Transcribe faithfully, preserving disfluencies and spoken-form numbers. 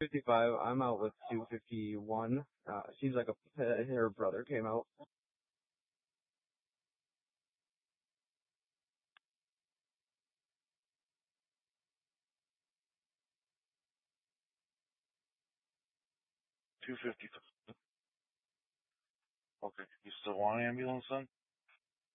fifty-five. I'm out with two fifty-one. Uh, seems like a, her brother came out. two fifty. Okay. You still want an ambulance then?